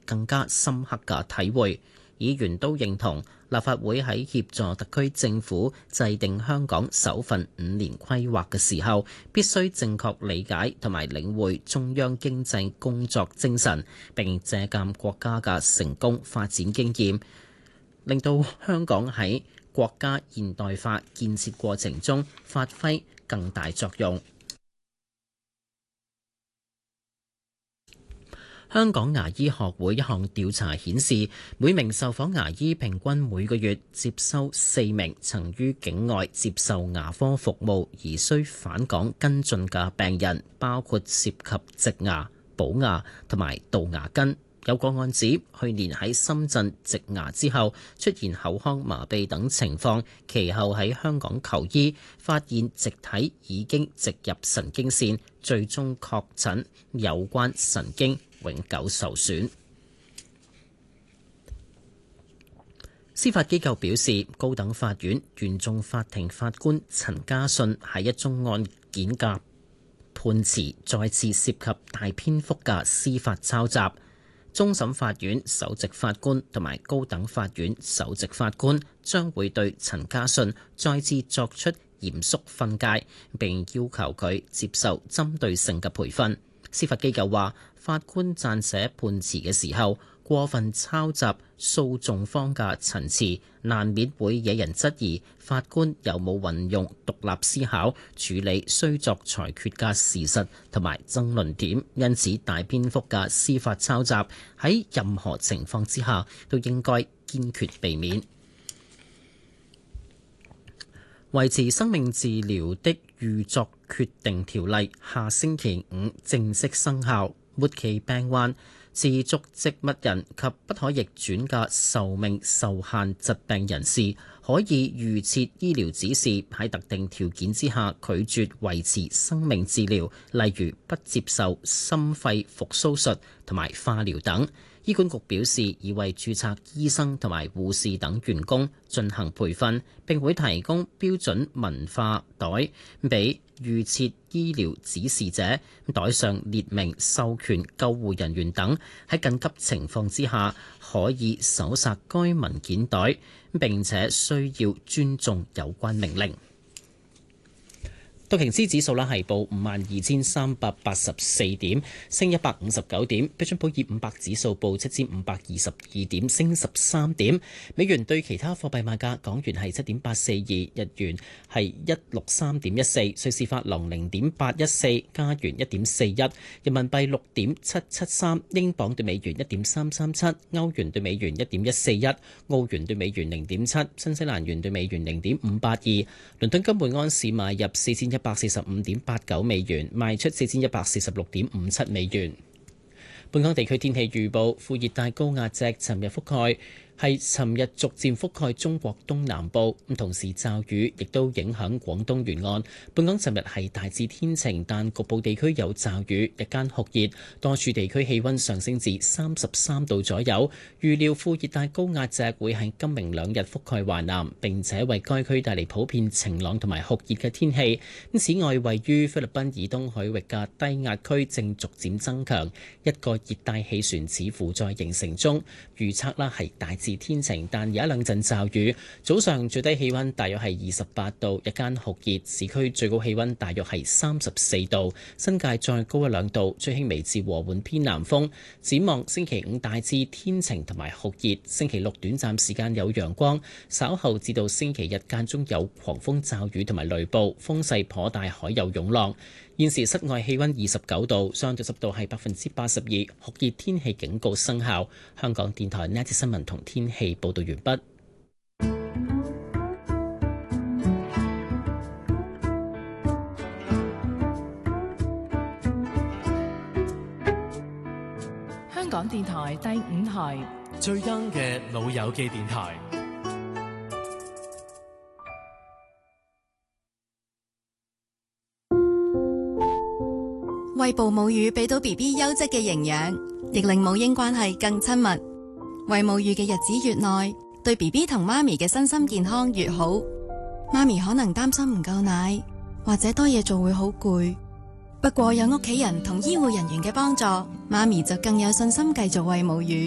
更加深刻嘅體會。議員都認同立法會喺協助特區政府制定香港首份5年規劃嘅時候，必須正確理解同埋領會中央經濟工作精神，並借鑑國家嘅成功發展經驗，令到香港喺國家現代化建設過程中發揮更大作用。香港牙醫學會一項調查顯示，每名受訪牙醫平均每個月接收4名曾於境外接受牙科服務而需返港跟進嘅病人，包括涉及植牙、補牙同埋杜牙根。有個案指，去年喺深圳植牙之後出現口腔麻痹等情況，其後喺香港求醫，發現植體已經植入神經線，最終確診有關神經永久受損。司法機構表示，高等法院原訟法庭法官陳家信喺一宗案件嘅判詞再次涉及大篇幅嘅司法抄襲。終審法院首席法官同埋高等法院首席法官將會對陳家信再次作出嚴肅訓誡，並要求佢接受針對性嘅培訓。司法機構話，法官撰寫判詞嘅時候過分抄襲訴訟方嘅陳詞，難免會惹人質疑法官有冇運用獨立思考處理需作裁決嘅事實同埋爭論點，因此大篇幅嘅司法抄襲喺任何情況之下都應該堅決避免。維持生命治療的預作決定條例下星期五正式生效，末期病患、持續植物人及不可逆轉嘅壽命受限疾病人士可以預設醫療指示，喺特定條件之下拒絕維持生命治療，例如不接受心肺復甦術同埋化療等。醫管局表示，已為註冊醫生同埋護士等員工進行培訓，並會提供標準文化袋俾預設醫療指示者，袋上列明授權救護人員等喺緊急情況之下可以搜索該文件袋，並且需要尊重有關命令。道瓊斯指數係報52,384點，升159點。標準普爾500指數報7,522點，升13點。美元對其他貨幣賣價：港元係7.842，日元係163.14，瑞士法郎0.814，加元1.41，人民幣6.773，英鎊對美元1.337，歐元對美元1.141，澳元對美元0.7，新西蘭元對美元0.582。倫敦金每安士買入4145.89美元，賣出4146.57美元。本港地區天氣預報：副熱帶高壓脊尋日逐漸覆蓋中國東南部，同時驟雨亦都影響廣東沿岸。本港尋日係大致天晴，但局部地區有驟雨，日間酷熱，多處地區氣溫上升至33度左右。預料副熱帶高壓脊會喺今明兩日覆蓋華南，並且為該區帶嚟普遍晴朗同埋酷熱嘅天氣。此外，位於菲律賓以東海域嘅低壓區正逐漸增強，一個熱帶氣旋似乎在形成中。預測啦係大致天晴，但有一兩陣驟雨。早上最低氣溫大約係28度，日間酷熱，市區最高氣溫大約係34度，新界再高一兩度，吹輕微至和緩偏南風。展望星期五大致天晴同埋酷熱，星期六短暫時間有陽光，稍後至到星期日間中有狂風驟雨同埋雷暴，風勢頗大，海有湧浪。現時室外氣溫29度，相對濕度係82%，酷熱天氣警告生效。香港電台呢一節新聞同天氣報道完畢。 香港電台第5台最 young 嘅老友記電台。 餵哺母乳俾到 BB 優質嘅營養，亦令母嬰關係更親密。餵母乳嘅日子越耐，對 BB 同媽咪嘅身心健康越好。媽咪可能擔心唔夠奶，或者多嘢做會好攰。不過有屋企人同醫護人員嘅幫助，媽咪就更有信心繼續餵母乳。